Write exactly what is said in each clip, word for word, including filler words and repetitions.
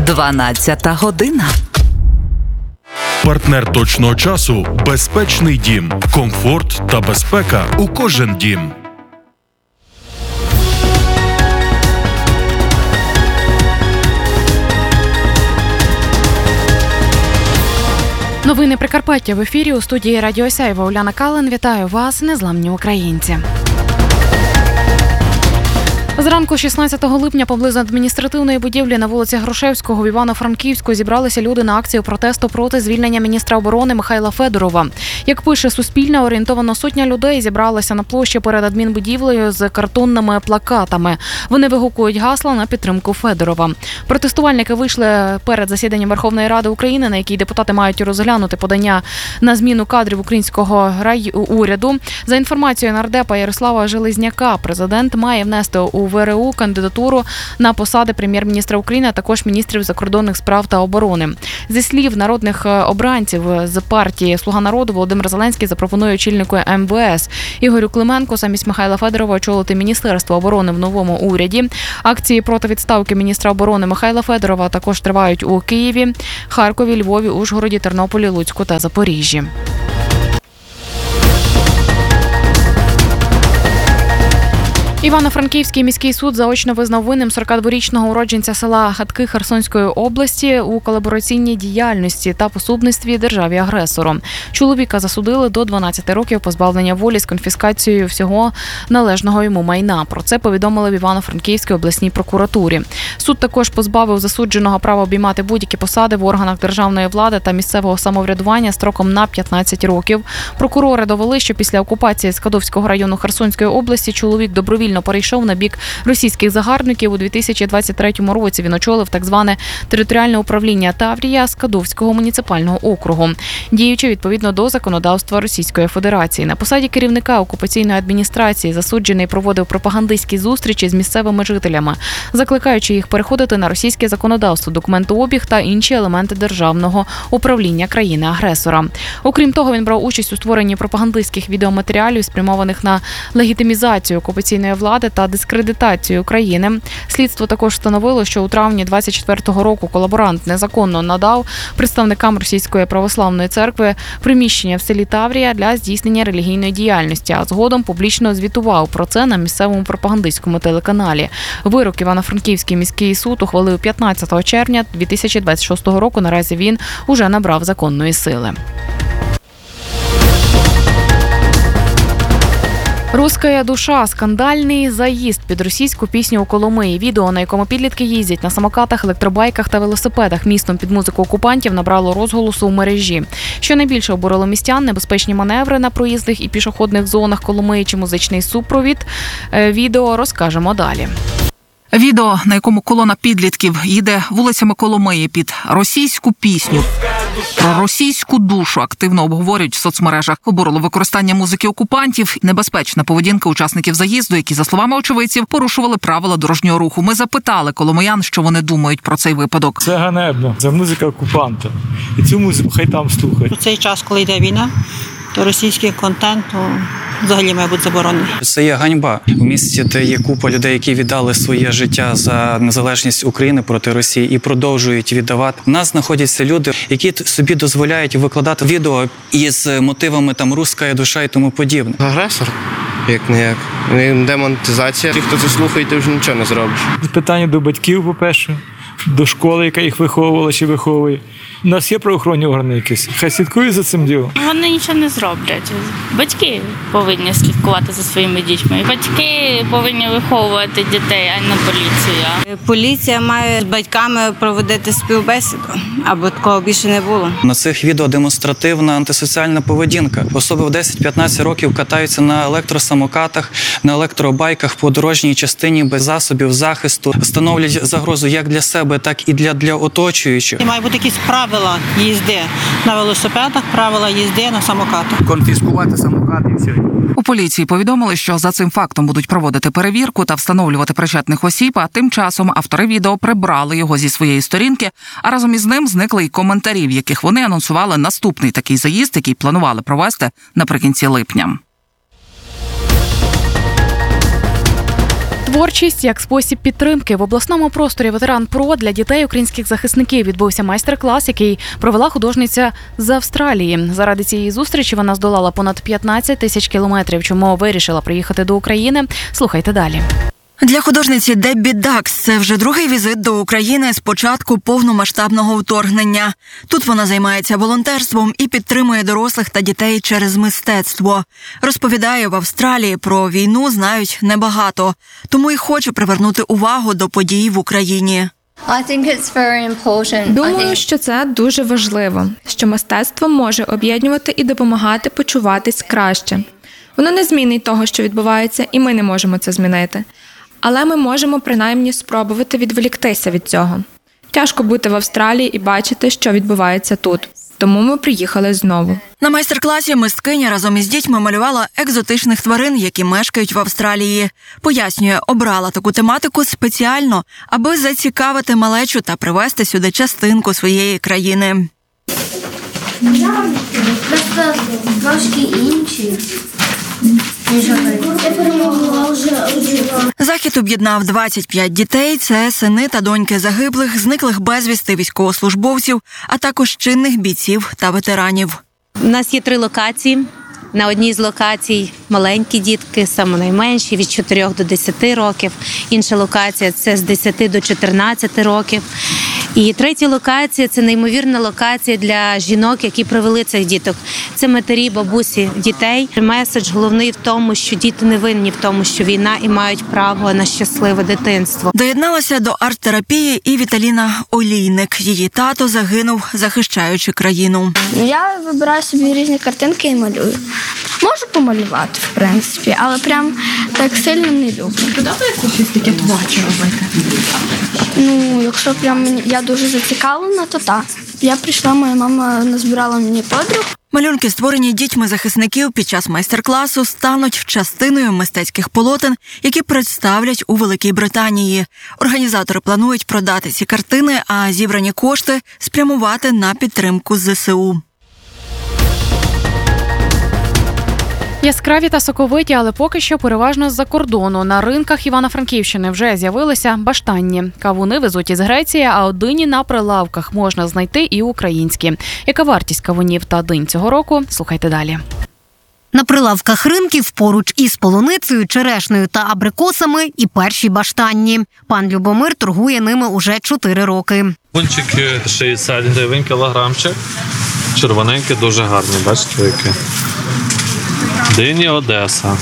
дванадцята година. Партнер точного часу – безпечний дім. Комфорт та безпека у кожен дім. Новини Прикарпаття в ефірі. У студії Радіо Сяйво Уляна Кален. Вітаю вас, незламні українці. Зранку шістнадцятого липня поблизу адміністративної будівлі на вулиці Грушевського в Івано-Франківську зібралися люди на акцію протесту проти звільнення міністра оборони Михайла Федорова. Як пише Суспільне, орієнтовано сотня людей зібралися на площі перед адмінбудівлею з картонними плакатами. Вони вигукують гасла на підтримку Федорова. Протестувальники вийшли перед засіданням Верховної Ради України, на якій депутати мають розглянути подання на зміну кадрів українського уряду. За інформацією нардепа Ярослава Железняка, президент має внести у ВРУ кандидатуру на посади прем'єр-міністра України, а також міністрів закордонних справ та оборони. Зі слів народних обранців з партії «Слуга народу» Володимир Зеленський запропонує очільнику ем ве ес Ігорю Клименку замість Михайла Федорова очолити Міністерство оборони в новому уряді. Акції проти відставки міністра оборони Михайла Федорова також тривають у Києві, Харкові, Львові, Ужгороді, Тернополі, Луцьку та Запоріжжі. Івано-Франківський міський суд заочно визнав винним сорокадворічного уродженця села Гатки Херсонської області у колабораційній діяльності та пособництві державі-агресору. Чоловіка засудили до дванадцяти років позбавлення волі з конфіскацією всього належного йому майна. Про це повідомили в Івано-Франківській обласній прокуратурі. Суд також позбавив засудженого права обіймати будь-які посади в органах державної влади та місцевого самоврядування строком на п'ятнадцять років. Прокурори довели, що після окупації Скадовського району Херсонської області чоловік добровільно перейшов на бік російських загарбників. У дві тисячі двадцять третьому році він очолив так зване територіальне управління Таврія Скадовського муніципального округу, діючи відповідно до законодавства Російської Федерації. На посаді керівника окупаційної адміністрації засуджений проводив пропагандистські зустрічі з місцевими жителями, закликаючи їх переходити на російське законодавство, документообіг та інші елементи державного управління країни-агресора. Окрім того, він брав участь у створенні пропагандистських відеоматеріалів, спрямованих на легітимізацію окупаційної влади та дискредитацію України. Слідство також встановило, що у травні двадцять четвертого року колаборант незаконно надав представникам Російської православної церкви приміщення в селі Таврія для здійснення релігійної діяльності, а згодом публічно звітував про це на місцевому пропагандистському телеканалі. Вирок Івано-Франківський міський суд ухвалив п'ятнадцятого червня дві тисячі двадцять шостого року. Наразі він уже набрав законної сили. «Русская душа» – скандальний заїзд під російську пісню у Коломиї. Відео, на якому підлітки їздять на самокатах, електробайках та велосипедах містом під музику окупантів, набрало розголосу у мережі. Що найбільше обурило містян – небезпечні маневри на проїздних і пішохідних зонах Коломиї чи музичний супровід. Відео розкажемо далі. Відео, на якому колона підлітків їде вулицями Коломиї під російську пісню про російську душу, активно обговорюють в соцмережах. Обурило використання музики окупантів, небезпечна поведінка учасників заїзду, які, за словами очевидців, порушували правила дорожнього руху. Ми запитали коломиян, що вони думають про цей випадок. Це ганебно. Це музика окупанта. І цю музику хай там слухають. У цей час, коли йде війна, то російський контент взагалі має бути заборонений. Це є ганьба. У місті, де є купа людей, які віддали своє життя за незалежність України проти Росії і продовжують віддавати. У нас знаходяться люди, які собі дозволяють викладати відео із мотивами там «русская душа» і тому подібне. Агресор, як не як. Демонетизація. Ті, хто це слухає, ти вже нічого не зробиш. Питання до батьків, по-перше, до школи, яка їх виховувала чи виховує. У нас є правоохоронні органи якісь. Хай слідкують за цим ділом. Вони нічого не зроблять. Батьки повинні слідкувати за своїми дітьми. Батьки повинні виховувати дітей, а не поліція. Поліція має з батьками проводити співбесіду, або такого більше не було. На цих відео демонстративна антисоціальна поведінка. Особи в десять-п'ятнадцять років катаються на електросамокатах, на електробайках по дорожній частині без засобів захисту, становлять загрозу як для себе, так і для, для оточуючих. Має бути якісь правила їзди на велосипедах, правила їзди на самокатах. Конфіскувати самокат і все. У поліції повідомили, що за цим фактом будуть проводити перевірку та встановлювати причетних осіб, а тим часом автори відео прибрали його зі своєї сторінки, а разом із ним зникли й коментарі, в яких вони анонсували наступний такий заїзд, який планували провести наприкінці липня. Творчість як спосіб підтримки. В обласному просторі «Ветеран-Про» для дітей українських захисників відбувся майстер-клас, який провела художниця з Австралії. Заради цієї зустрічі вона здолала понад п'ятнадцять тисяч кілометрів, чому вирішила приїхати до України. Слухайте далі. Для художниці Деббі Дакс це вже другий візит до України з початку повномасштабного вторгнення. Тут вона займається волонтерством і підтримує дорослих та дітей через мистецтво. Розповідає, в Австралії про війну знають небагато, тому й хоче привернути увагу до подій в Україні. Думаю, що це дуже важливо, що мистецтво може об'єднувати і допомагати почуватись краще. Воно не змінить того, що відбувається, і ми не можемо це змінити. Але ми можемо принаймні спробувати відволіктися від цього. Тяжко бути в Австралії і бачити, що відбувається тут. Тому ми приїхали знову. На майстер-класі мисткиня разом із дітьми малювала екзотичних тварин, які мешкають в Австралії. Пояснює, обрала таку тематику спеціально, аби зацікавити малечу та привезти сюди частинку своєї країни. Трошки інші. Захід об'єднав двадцять п'ять дітей. Це сини та доньки загиблих, зниклих безвісти військовослужбовців, а також чинних бійців та ветеранів. У нас є три локації. На одній з локацій маленькі дітки, саме найменші, від чотирьох до десяти років. Інша локація – це з десяти до чотирнадцяти років. І третя локація – це неймовірна локація для жінок, які привели цих діток. Це матері, бабусі дітей. Меседж головний в тому, що діти не винні в тому, що війна, і мають право на щасливе дитинство. Доєдналася до арт-терапії і Віталіна Олійник. Її тато загинув, захищаючи країну. Я вибираю собі різні картинки і малюю. Можу помалювати, в принципі, але прям так сильно не люблю. Подобається щось таке творче робити? Ну, якщо прям я дуже зацікавлена, то так. Я прийшла, моя мама назбирала мені подруг. Малюнки, створені дітьми захисників під час майстер-класу, стануть частиною мистецьких полотен, які представлять у Великій Британії. Організатори планують продати ці картини, а зібрані кошти спрямувати на підтримку зе се у. Яскраві та соковиті, але поки що переважно з-за кордону. На ринках Івано-Франківщини вже з'явилися баштанні. Кавуни везуть із Греції, а от дині на прилавках можна знайти і українські. Яка вартість кавунів та динь цього року? Слухайте далі. На прилавках ринків поруч із полуницею, черешнею та абрикосами і перші баштанні. Пан Любомир торгує ними уже чотири роки. Кавунчик шістдесят гривень кілограмчик. Червоненькі, дуже гарні, бачите, які. Дині Одеса.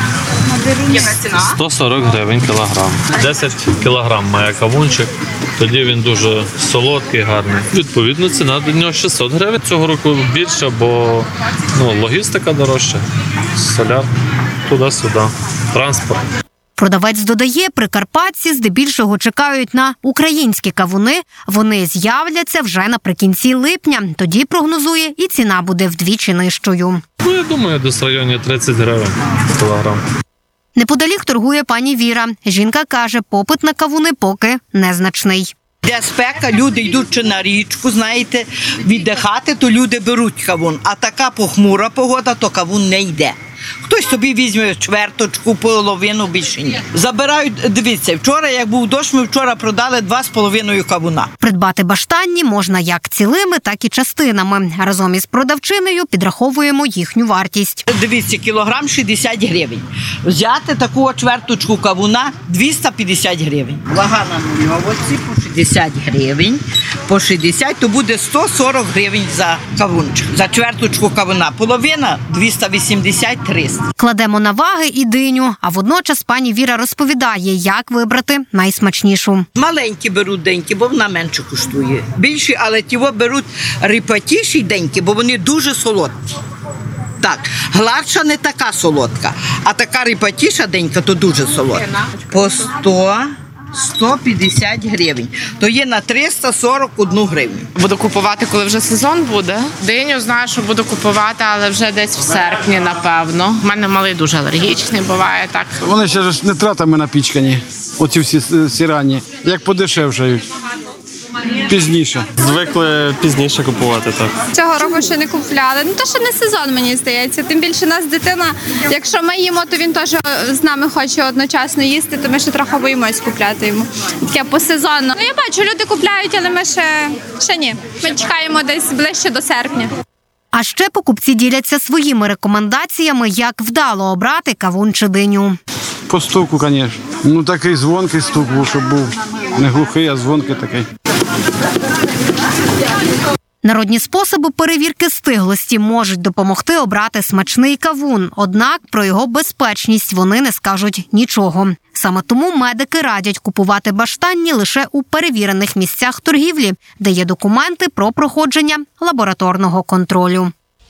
сто сорок гривень кілограм. десять кілограм має кавунчик, тоді він дуже солодкий, гарний. Відповідно, ціна до нього шістсот гривень. Цього року більше, бо ну, логістика дорожча, соляр, туди-сюди, транспорт. Продавець додає, прикарпатці здебільшого чекають на українські кавуни. Вони з'являться вже наприкінці липня. Тоді, прогнозує, і ціна буде вдвічі нижчою. Ну, я думаю, десь в районі тридцять гривень кілограм. Неподалік торгує пані Віра. Жінка каже, попит на кавуни поки незначний. Де спека, люди йдуть чи на річку, знаєте, віддихати, то люди беруть кавун. А така похмура погода, то кавун не йде. Хтось собі візьме чверточку, половину, більше ні. Забирають, дивіться, вчора, як був дощ, ми вчора продали два з половиною кавуна. Придбати баштанні можна як цілими, так і частинами. Разом із продавчиною підраховуємо їхню вартість. Дивіться, кілограм шістдесят гривень. Взяти таку чверточку кавуна двісті п'ятдесят гривень. Вага на нульовці по шістдесят гривень. По шістдесят, то буде сто сорок гривень за кавунчик. За чверточку кавуна. Половина двісті вісімдесят – триста. Кладемо на ваги і диню, а водночас пані Віра розповідає, як вибрати найсмачнішу. Маленькі беруть деньки, бо вона менше коштує. Більші, але тіво беруть рипатіші деньки, бо вони дуже солодкі. Так, гладша не така солодка, а така рипатіша денька, то дуже солодка. По сто – сто п'ятдесят гривень. То є на триста сорок одну гривню. Буду купувати, коли вже сезон буде. Диню знаю, що буду купувати, але вже десь в серпні, напевно. У мене малий дуже алергічний буває, так. Вони ще ж не тратами напічкані, оці всі сірані, як подешевшають. пізніше. Звикли пізніше купувати, так. Цього року ще не купляли. Ну, то ще не сезон, мені здається. Тим більше нас дитина, якщо ми їмо, то він теж з нами хоче одночасно їсти, то ми ще трохи боїмось купляти йому. Таке посезонно. Ну, я бачу, люди купляють, але ми ще, ще ні. Ми чекаємо десь ближче до серпня. А ще покупці діляться своїми рекомендаціями, як вдало обрати кавун чи диню. По стуку, звісно. Ну, такий дзвонкий стук був, щоб був не глухий, а дзвонкий такий. Народні способи перевірки стиглості можуть допомогти обрати смачний кавун, однак про його безпечність вони не скажуть нічого. Саме тому медики радять купувати баштанні лише у перевірених місцях торгівлі, де є документи про проходження лабораторного контролю.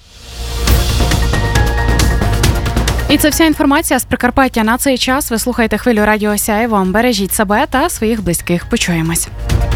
І це вся інформація з Прикарпаття на цей час. Ви слухаєте хвилю радіо Сяйво. Бережіть себе та своїх близьких. Почуємось.